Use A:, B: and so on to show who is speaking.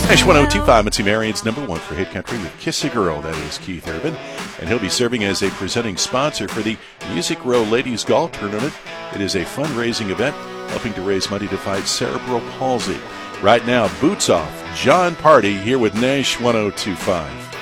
A: Nash 1025, Mitzi Marion's number one for Hit Country with Kiss a Girl. That is Keith Urban. And he'll be serving as a presenting sponsor for the Music Row Ladies Golf Tournament. It is a fundraising event helping to raise money to fight cerebral palsy. Right now, boots off, John Party here with Nash 1025.